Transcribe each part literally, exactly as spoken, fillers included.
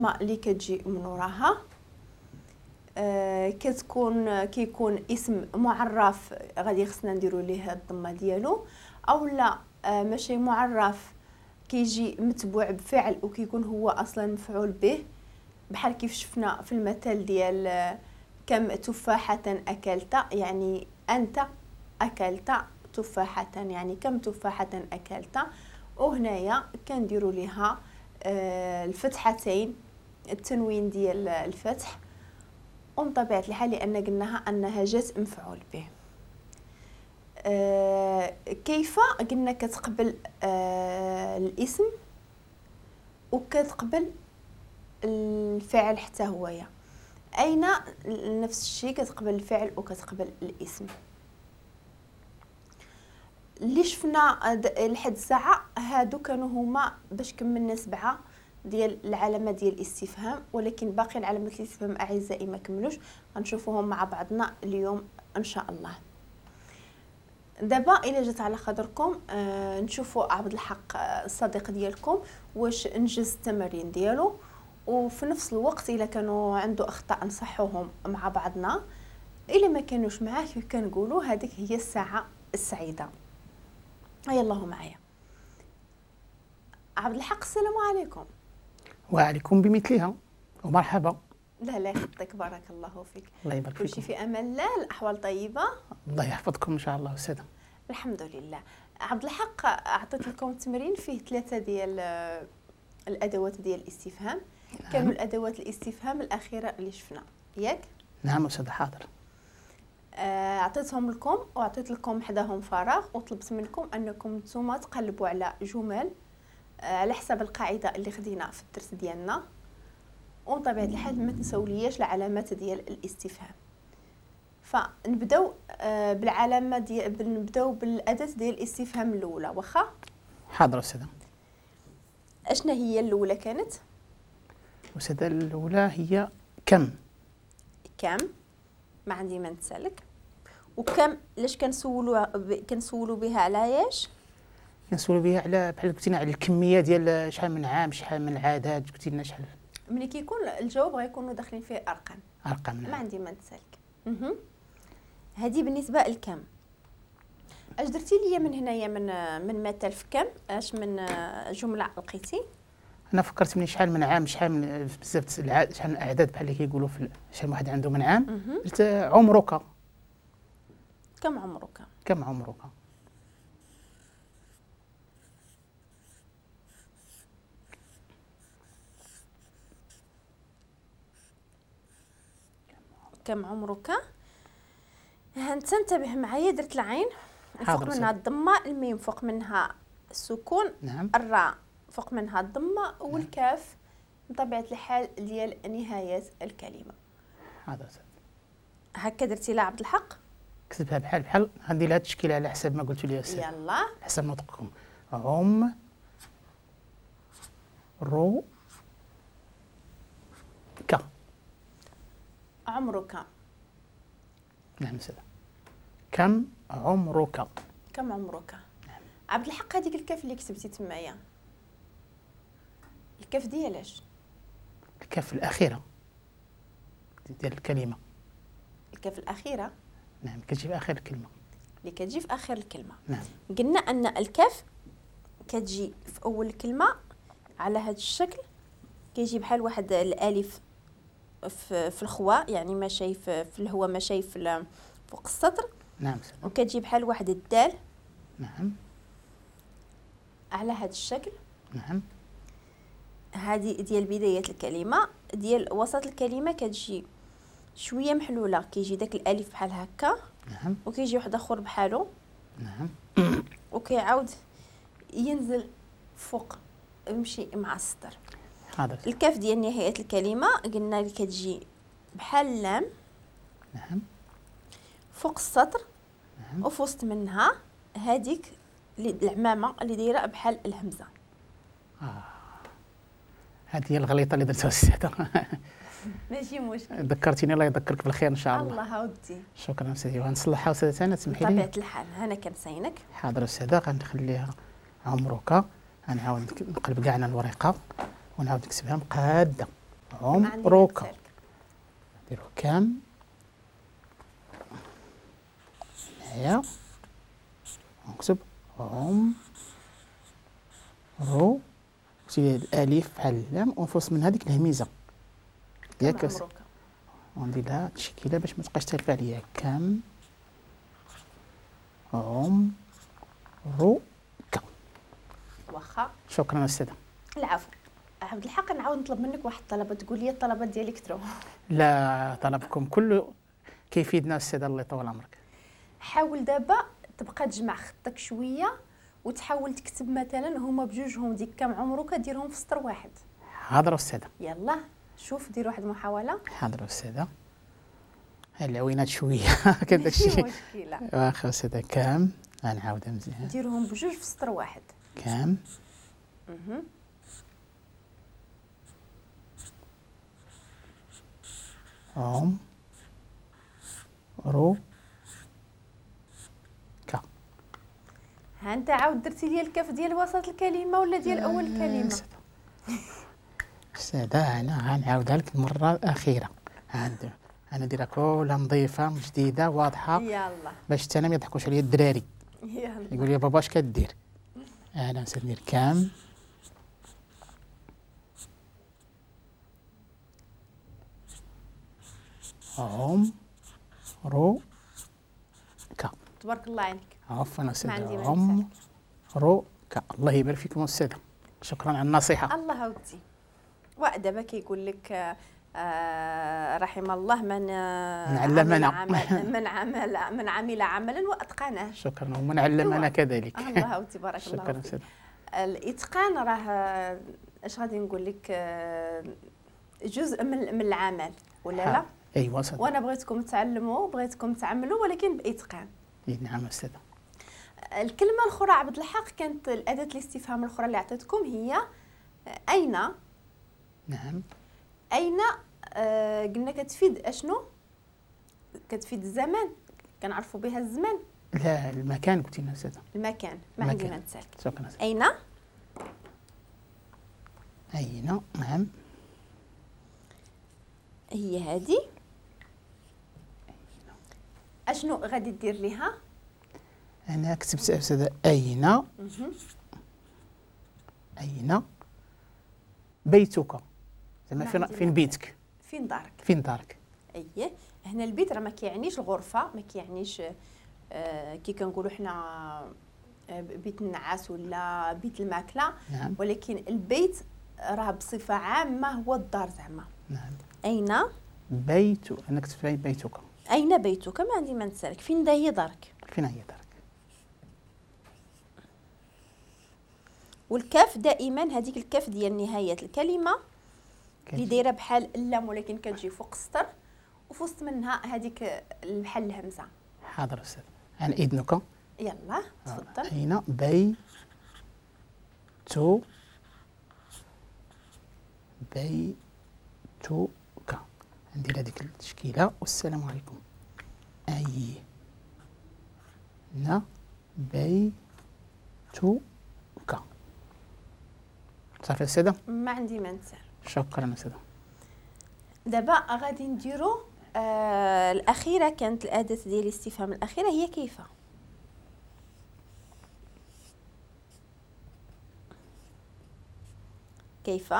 ما اللي كتجي من وراها آه كتكون كيكون اسم معرف غادي خصنا نديرو ليه الضمه ديالو، او لا آه ماشي معرف كيجي متبوع بفعل وكيكون هو اصلا مفعول به، بحال كيف شفنا في المثل ديال آه كم تفاحه اكلت، يعني انت اكلت تفاحه، يعني كم تفاحه اكلت. وهنايا كنديروا ليها آه الفتحتين، التنوين ديال الفتح، ومن طبيعه الحال لان قلناها انها جات مفعول به. آه كيف قلنا كتقبل آه الاسم وكتقبل الفعل حتى هويا، اين نفس الشيء كتقبل الفعل وكتقبل الاسم. اللي شفنا لحد الساعه هادو كانوا هما باش كملنا سبعه ديال العلامات ديال الاستفهام، ولكن باقي العلامات الاستفهام اعزائي ما كملوش، غنشوفوهم مع بعضنا اليوم ان شاء الله. دابا الا جات على خاطركم آه نشوفوا عبد الحق آه الصديق ديالكم واش انجز التمارين ديالو، وفي نفس الوقت الا كانوا عنده اخطاء نصحوهم مع بعضنا، الا ما كانوش معاه كيف كنقولوا هذيك هي الساعه السعيده. هيا الله معايا. عبد الحق السلام عليكم. وعليكم بمثلها ومرحبا. لا لا يخطيك، بارك الله فيك. الله يبارك فيكم. كل شيء في امان الله، الاحوال طيبه؟ الله يحفظكم ان شاء الله استاذه. الحمد لله. عبد الحق اعطيت لكم التمرين فيه ثلاثه ديال الادوات ديال الاستفهام. نعم. كانوا الادوات الاستفهام الاخيره اللي شفنا ياك؟ نعم استاذه حاضر. اعطيتهم لكم واعطيت لكم حداهم فراغ، وطلبت منكم انكم نتوما تقلبوا على جمل على حسب القاعده اللي خدينا في الدرس ديالنا، وبطبيعه الحال ما تنساولياش العلامات ديال الاستفهام. فنبداو بالعلامه ديال نبداو بالاداه ديال الاستفهام الاولى واخا؟ حاضر استاذه. اشنا هي الاولى كانت؟ استاذه الاولى هي كم. كم ما عندي ما نسالك. وكم لاش كنسولوا كنسولوا بها على ايش؟ كنسولوا بها على بحال قلتينا على الكميه ديال شحال من عام، شحال من عادات، قلتي لنا شحال. ملي كيكون الجواب غيكونوا داخلين فيه ارقام. ارقام نعم. ما عندي ما نسالك. اها هذه بالنسبه لكم. اش درتي لي من هنايا من من مثل في كم؟ اش من جمله لقيتي؟ انا فكرت مني شحال من عام، شحال من بزاف شحال من الاعداد بحال اللي كيقولوا في شحال واحد عنده من عام. قلت عمرك. كم عمرك؟ كم عمرك؟ كم عمرك؟ انت انتبه معايا، درت العين فوق منها الضمه، الميم فوق منها السكون. نعم. الراء فوق منها الضمه، والكاف بطبيعه الحال ديال نهايه الكلمه. هذا هكا درتي لا عبد الحق؟ كتبها بحال بحال غندير لها التشكيله على حسب ما قلتوا لي استاذ. يلا على حسب نطقكم. عم رو ك. عمرك. نعم استاذ. كم عمرك؟ كم عمرك؟ نعم. عبد الحق هذيك الكاف اللي كتبتي تمايا، الكاف ديالاش؟ الكاف الاخيره ديال الكلمه. الكاف الاخيره؟ نعم كتجي في اخر الكلمه. اللي كتجي في اخر الكلمه. نعم. قلنا ان الكاف كتجي في اول الكلمه على هذا الشكل، كيجي بحال واحد الالف في, في الخواء، يعني ما شايف في الهواء ما شايف فوق السطر. نعم. وكتجي بحال واحد الدال. نعم. على هذا الشكل. نعم. هذه ديال بدايه الكلمه. ديال وسط الكلمه كتجي شويه محلوله، كيجي داك الالف بحال هكا. نعم. وكيجي واحد اخر بحالو. نعم. وكيعاود ينزل فوق يمشي مع السطر. هذا الكاف ديال نهايه الكلمه قلنا اللي كتجي بحال اللام. نعم. فوق السطر. نعم. وفي وسط منها هذيك العمامه اللي دايره بحال الهمزه. اه هذه هي الغليطه اللي درتها استاذه. ماشي مشكل، ذكرتيني، الله يذكرك بالخير ان شاء الله. الله ودي. شكرا استاذي، وغنصلحها استاذه انا تسمحي لي. بطبيعه الحال انا كنساينك. حاضر استاذه، غنخليها عمرك، غنعاود نقلب كاع انا الورقه ونعاود نكتبها مقاده. عمرك. نديرو كم هنايا نكتب عم رو سي الالف بحال اللام ونفصل من هذيك الهميزه ياك وندير لها تشكيله باش ما تبقاش ترفع ليا. كم عم رو ك. واخا شكرا استاذه. العفو. عبد الحق نعاود نطلب منك واحد الطلب، تقول لي الطلبات ديالك ترو. لا طلبكم كله كيفيدنا استاذه الله يطول عمرك. حاول دابا تبقى تجمع خطك شويه وتحاول تكتب مثلا هما بجوجهم ديك كم عمرك ديرهم في سطر واحد. حاضر استاذه. يلا شوف دير واحد المحاوله. حاضر استاذه. العوينات شويه كذا الشيء. ماشي مشكله. واخا استاذه. كم غنعاودها مزيان. ديرهم بجوج في سطر واحد. كم اها عم رو ك. ها انت عاود درتي لي الكاف ديال وسط الكلمه ولا ديال اول الكلمه؟ استاذه انا غنعاودها لك المره الاخيره. عندي انا نديرها كلها نظيفه جديده واضحه. يلا باش حتى انا ما يضحكوش عليا الدراري يلا يقول لي بابا اش كدير. انا ندير كام عم رو ك. تبارك الله عليك. عفوا استاذه. عندي ما عم رو ك. الله يبارك فيكم استاذه. شكرا على النصيحه. الله ودي. ودابا كيقول لك آه رحم الله من آه علمنا عمل من عمل من عمل عملا واتقنه. شكرا ومن علمنا كذلك. الله ودي بارك الله شكرا فيك. استاذه. الاتقان راه اش غادي نقول لك آه جزء من من العمل ولا لا؟ ايوا صدق. وانا بغيتكم تعلموا بغيتكم تعملوا ولكن باتقان. نعم استاذه. الكلمه الاخرى عبد الحق كانت الاداه الاستفهام الاخرى اللي عطيتكم هي اين. نعم. اين آه قلنا كتفيد اشنو؟ كتفيد الزمان، كنعرفوا بها الزمان. لا المكان قلتي لنا استاذه. المكان ما عندي ما نسالك. شكرا استاذه. اين اين. نعم هي هذه. اشنو غادي دير ليها؟ انا كتبت استاذه اين. اين بيتك. زعما فين فين بيتك؟ فين دارك؟ فين دارك؟ اييه. هنا البيت راه ما كيعنيش الغرفه، ما كيعنيش آه كي كنقولوا حنا آه بيت النعاس ولا بيت الماكله. نعم. ولكن البيت راه بصفه عامه هو الدار زعما. نعم. اين بيت. انا كتبت بيتك. اين بيتك؟ ما عندي ما نسالك. فين دا هي دارك؟ فين هي دارك؟ والكاف دائما هذيك الكاف ديال نهايه الكلمه اللي دايره بحال اللام ولكن كتجي فوق السطر وفي وسط منها هذيك بحال الهمزه. حاضر استاذ. انا اذنك. يلا تفضل. اين بيت بيتك. ندير هذيك التشكيله. والسلام عليكم. اين بيتك. صافي استاذه. ما عندي ما نسال. شكرا استاذه. دابا غادي نديرو آه الاخيره كانت الاداه ديال الاستفهام الاخيره هي كيف. كيف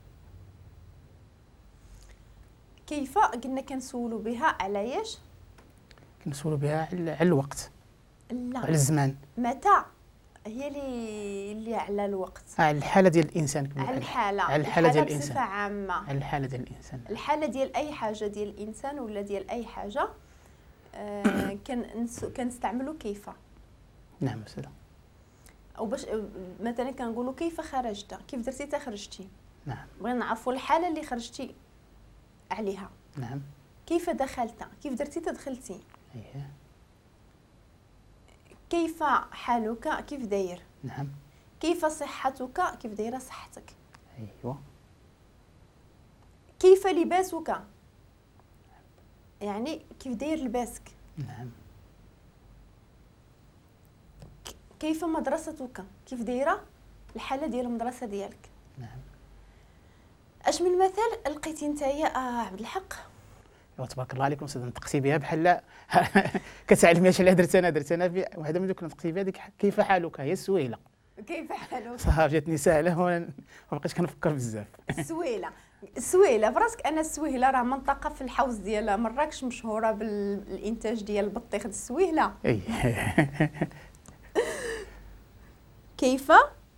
كيف قلنا كنسولوا بها على ايش؟ كنسولوا بها على الوقت. لا على الزمان. متى هي اللي اللي على الوقت. على الحاله ديال الانسان. على الحاله. على الحاله ديال الانسان بصفه عامه. على الحاله ديال الانسان. الحاله ديال اي حاجه ديال الانسان ولا ديال اي حاجه آه كنستعملوا كيف. نعم استاذه. او باش مثلا كنقولوا كيف خرجت، كيف درتي تا خرجتي. نعم. بغينا نعرفوا الحاله اللي خرجتي عليها. نعم. كيف دخلت، كيف درتي تا دخلتي. اييه. كيف حالك، كيف داير. نعم. كيف صحتك، كيف دايره صحتك. ايوه. كيف لباسك، يعني كيف داير لباسك. نعم. كيف مدرستك، كيف دايره الحاله ديال المدرسه ديالك. نعم. اش من مثال لقيتي نتايا آه عبد الحق؟ تبارك الله عليكم استاذ، نتقسي بها بحال كتعلمي اش اللي درت انا درت انا في واحده من دوك نتقسي بها ديك كيف حالك، هي السويله. كيف حالك صافي جاتني ساهله وما بقيتش كنفكر بزاف. السويله السويله فراسك، انا السويله راه منطقه في الحوز ديال مراكش مشهوره بالانتاج ديال البطيخ السويله. اي كيف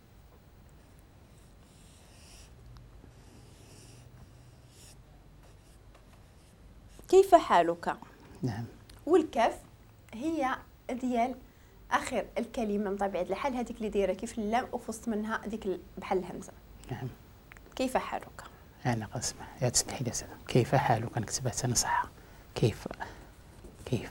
كيف حالك؟ نعم. والكاف هي ديال اخر الكلمه من طبيعه الحال، هذيك اللي دايره كيف اللام وفصت منها ديك بحال الهمزه. نعم. كيف حالك؟ انا قسمه يا تسمحي لي سلام. كيف حالك؟ نكتبها انا صح. كيف كيف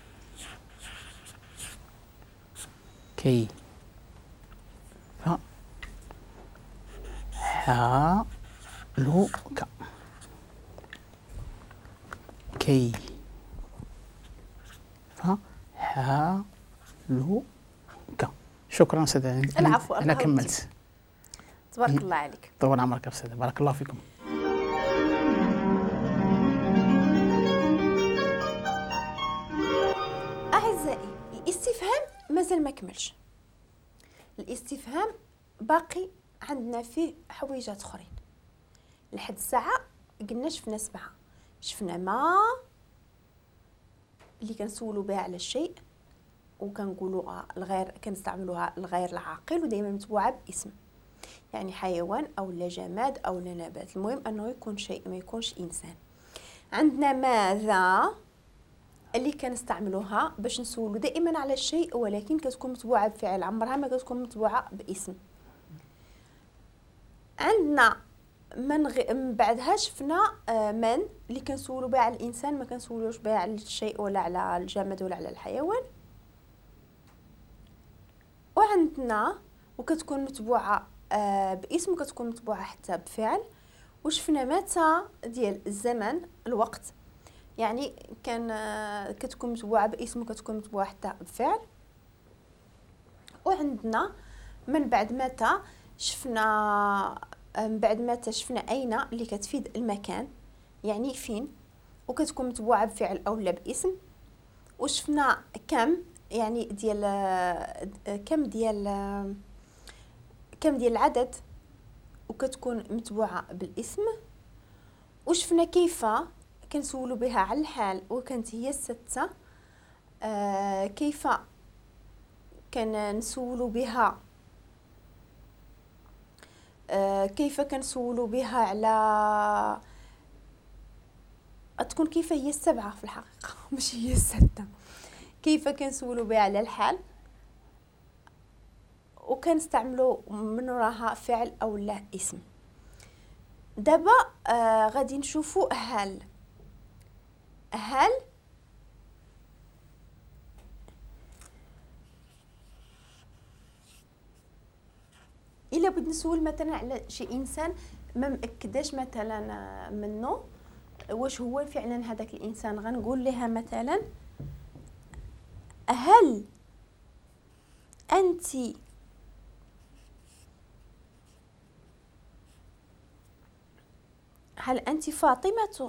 كي ف حالك كي ف حالك. شكرا استاذ. العفو. انا كملت. تبارك الله عليك. طول عمرك استاذ، بارك الله فيكم. اعزائي الاستفهام مازال ما كملش. الاستفهام باقي عندنا فيه حويجات اخرين. لحد الساعه قلنا شفنا سبعه. شفنا ما اللي كنسولوا بها على الشيء وكنقولوها الغير، كنستعملوها الغير العاقل ودائما متبوعه باسم، يعني حيوان او لا جماد او لا نبات، المهم انه يكون شيء ما يكونش انسان. عندنا ماذا اللي كنستعملوها باش نسولوا دائما على الشيء، ولكن كتكون متبوعه بفعل، عمرها ما كتكون متبوعه باسم. عندنا من غ... من بعدها شفنا آه من اللي كنسولوا بها على الانسان، ما كنسولوش بها على الشيء ولا على الجماد ولا على الحيوان. وعندنا وكتكون متبوعه آه باسم وكتكون متبوعه حتى بفعل. وشفنا متى ديال الزمن الوقت، يعني كان آه كتكون متبوعه باسم وكتكون متبوعه حتى بفعل. وعندنا من بعد متى شفنا من بعد متى شفنا أين اللي كتفيد المكان، يعني فين، وكتكون متبوعة بفعل أو لا باسم. وشفنا كم، يعني ديال كم ديال كم ديال العدد وكتكون متبوعة بالاسم. وشفنا كيف كنسولوا بها على الحال وكانت هي الستة. آه كيف كنسولوا بها آه كيف كنسولوا بها على تكون كيف هي السبعة في الحقيقة مش هي الستة. كيف كنسولوا بها على الحال وكنستعملوا من وراها فعل او لا اسم. دابا آه غادي نشوفوا هل. هل الا بغيت نسول مثلا على شي انسان ما مأكداش مثلا منه واش هو فعلا هذاك الانسان، غنقول لها مثلا هل انت هل انت فاطمة؟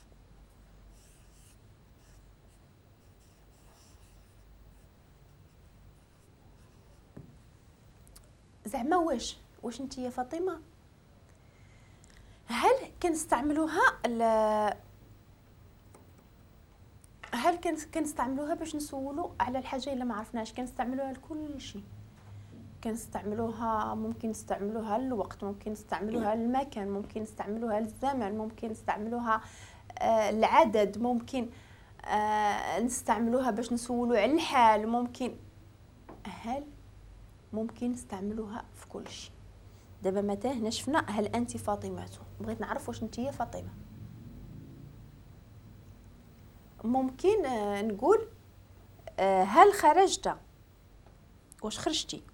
زعما واش واش انت يا فاطمه. هل كنستعملوها هل كنستعملوها باش نسولوا على الحاجه الا ما عرفناش، كنستعملوها لكل شيء. كنستعملوها ممكن نستعملوها للوقت، ممكن نستعملوها للمكان، ممكن نستعملوها للزمن، ممكن نستعملوها آه العدد، ممكن آه نستعملوها باش نسولوا على الحال، ممكن هل ممكن نستعملوها في كل شيء. دابا مثلا هنا شفنا هل انت فاطمه، بغيت نعرف واش انت هي فاطمه. ممكن آه نقول آه هل خرجت، واش خرجتي.